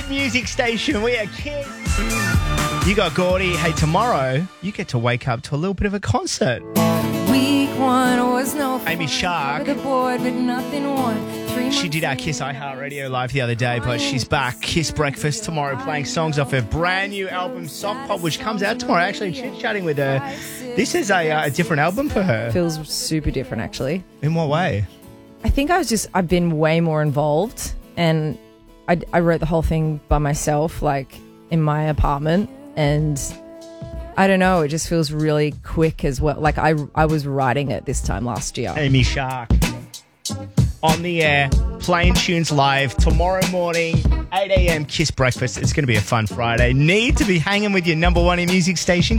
music station. We are Kiss. You got Gordy. Hey, tomorrow you get to wake up to a little bit of a concert. Week one was no Amy Shark. the board, but nothing won. She did our Kiss iHeartRadio live the other day, but she's back. Kiss Breakfast tomorrow, playing songs off her brand new album, Soft Pop, which comes out tomorrow. Actually, chit-chatting with her. This is a different album for her. Feels super different, actually. In what way? I think I've been way more involved, and I wrote the whole thing by myself, like in my apartment, and I don't know, it just feels really quick as well. Like I was writing it this time last year. Amy Shark on the air, playing tunes live tomorrow morning, 8 a.m. Kiss Breakfast. It's going to be a fun Friday. Need to be hanging with your number one in music station.